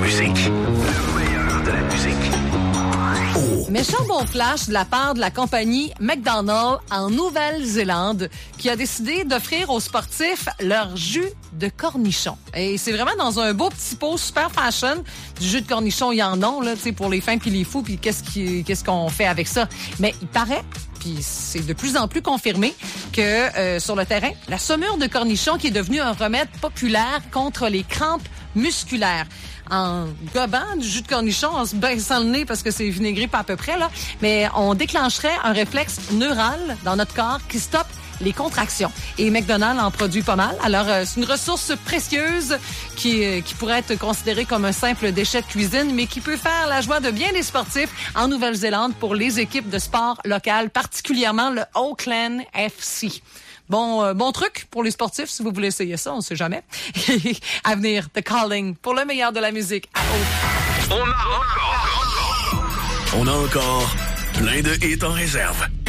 musique. Le meilleur de la musique. Oh. Méchant bon flash de la part de la compagnie McDonald's en Nouvelle-Zélande qui a décidé d'offrir aux sportifs leur jus de cornichon. Et c'est vraiment dans un beau petit pot super fashion. Du jus de cornichon, il y en a, là, tu sais, pour les fins puis les fous, puis qu'est-ce qu'on fait avec ça? Mais il paraît, puis c'est de plus en plus confirmé, que sur le terrain, la saumure de cornichon qui est devenue un remède populaire contre les crampes musculaires. En gobant du jus de cornichon, en se baissant le nez parce que c'est vinaigré pas à peu près, là, mais on déclencherait un réflexe neural dans notre corps qui stoppe les contractions. Et McDonald's en produit pas mal. Alors, c'est une ressource précieuse qui pourrait être considérée comme un simple déchet de cuisine, mais qui peut faire la joie de bien des sportifs en Nouvelle-Zélande pour les équipes de sport locales, particulièrement le Auckland FC. Bon truc pour les sportifs, si vous voulez essayer ça, on sait jamais. À venir, The Calling, pour le meilleur de la musique. On a encore plein de hits en réserve.